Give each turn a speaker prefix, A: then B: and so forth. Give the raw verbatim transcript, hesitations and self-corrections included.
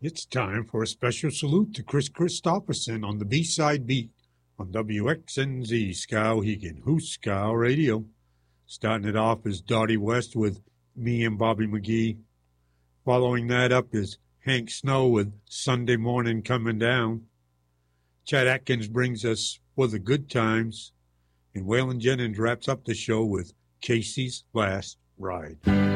A: It's time for a special salute to Chris Christopherson on the B-Side Beat on W X N Z Skowhegan, Who's Skow Radio. Starting it off is Dottie West with Me and Bobby McGee. Following that up is Hank Snow with Sunday Morning Coming Down. Chad Atkins brings us For the Good Times. And Waylon Jennings wraps up the show with Casey's Last Ride.